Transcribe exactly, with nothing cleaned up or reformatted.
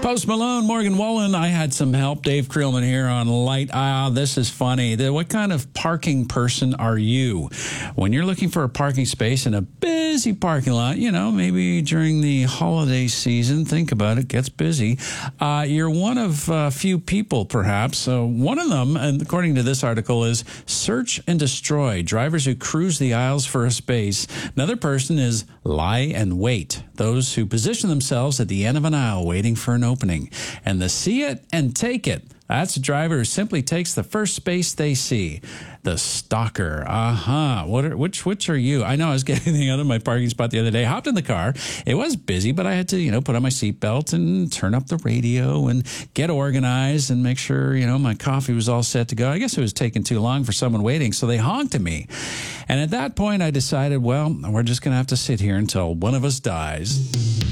Post Malone, Morgan Wallen. I had some help. Dave Creelman here on Light. Ah, this is funny. What kind of parking person are you? When you're looking for a parking space in a busy parking lot, you know, maybe during the holiday season, think about it, gets busy. Uh, you're one of a few people, perhaps. Uh, one of them, and according to this article, is search and destroy. Drivers who cruise the aisles for a space. Another person is lie and wait. Those who position themselves at the end of an aisle waiting for an opening. And the see it and take it. That's a driver who simply takes the first space they see. The stalker. Uh-huh. What are, which which are you? I know I was getting out of my parking spot the other day. Hopped in the car. It was busy, but I had to, you know, put on my seatbelt and turn up the radio and get organized and make sure, you know, my coffee was all set to go. I guess it was taking too long for someone waiting, so they honked at me. And at that point, I decided, well, we're just going to have to sit here until one of us dies.